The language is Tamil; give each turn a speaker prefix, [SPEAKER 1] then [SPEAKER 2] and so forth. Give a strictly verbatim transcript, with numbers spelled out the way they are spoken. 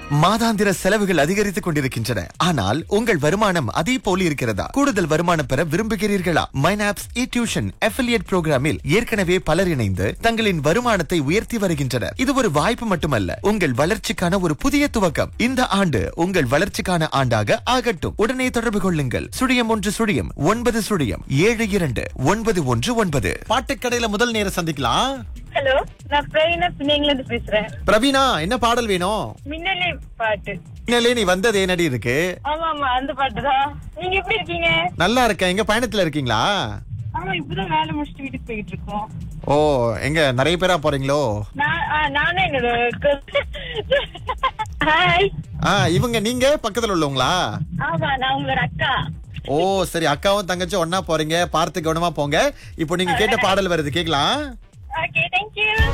[SPEAKER 1] மாதாந்திர செலவுகள் அதிகரித்துக் கொண்டிருக்கின்றன. ஆனால் உங்கள் வருமானம் அதே போல இருக்கிறதா? கூடுதல் வருமானம் பெற விரும்புகிறீர்களா? மைனாப்ஸ் இ டியூஷன் அஃபிலியேட் புரோகிராமில் ஏற்கனவே பலர் இணைந்து தங்களின் வருமானத்தை உயர்த்தி வருகின்றனர். இது ஒரு வாய்ப்பு மட்டுமல்ல, உங்கள் வளர்ச்சிக்கான ஒரு புதிய துவக்கம். இந்த ஆண்டு உங்கள் வளர்ச்சிக்கான ஆண்டாக ஆகட்டும். உடனே தொடர்பு கொள்ளுங்கள். சுழியம் ஒன்று சுழியம் ஒன்பது சுழியம் ஏழு இரண்டு ஒன்பது ஒன்று ஒன்பது.
[SPEAKER 2] பாட்டுக்கடையில முதல் நேரம் சந்திக்கலாம்.
[SPEAKER 3] ஹலோ, நான் பிரவீனா பிள்ளைங்கள இருந்து பேசுறேன்.
[SPEAKER 2] பிரவீனா, என்ன பாடல் வேணும்?
[SPEAKER 3] மின்னலே பாட்டு.
[SPEAKER 2] மின்னலே நீ வந்தது ஏனடி இருக்கு.
[SPEAKER 3] ஆமா ஆமா, அந்த பாட்டு தான். நீங்க எப்படி இருக்கீங்க?
[SPEAKER 2] நல்லா இருக்கேன். எங்க பயணத்துல இருக்கீங்களா?
[SPEAKER 3] ஆமா, இப்பதான் வேலை முடிச்சுட்டு வீட்டுக்கு போயிட்டு இருக்கோம்.
[SPEAKER 2] ஓ, எங்க நிறைய பேரா போறீங்களோ?
[SPEAKER 3] நானே என்னோட ஹாய்.
[SPEAKER 2] ஆ, இவங்க நீங்க பக்கத்துல உள்ளவங்களா?
[SPEAKER 3] ஆமா, நான் உங்களோட அக்கா.
[SPEAKER 2] ஓ சரி, அக்காவும் தங்கச்சி ஒன்னா போறீங்க. பார்த்து கவனமா போங்க. இப்போ நீங்க கேட்ட பாடல் வருது, கேக்கலாம்.
[SPEAKER 3] Okay, thank you.